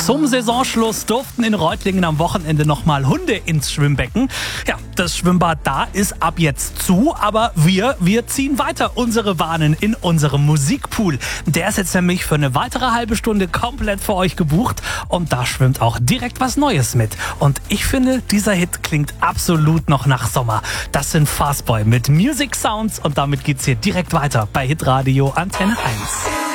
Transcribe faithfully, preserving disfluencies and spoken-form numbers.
Zum Saisonschluss durften in Reutlingen am Wochenende nochmal Hunde ins Schwimmbecken. Ja, das Schwimmbad da ist ab jetzt zu, aber wir, wir ziehen weiter unsere Bahnen in unserem Musikpool. Der ist jetzt nämlich für eine weitere halbe Stunde komplett für euch gebucht und da schwimmt auch direkt was Neues mit. Und ich finde, dieser Hit klingt absolut noch nach Sommer. Das sind Fastboy mit Music Sounds und damit geht's hier direkt weiter bei Hitradio Antenne eins.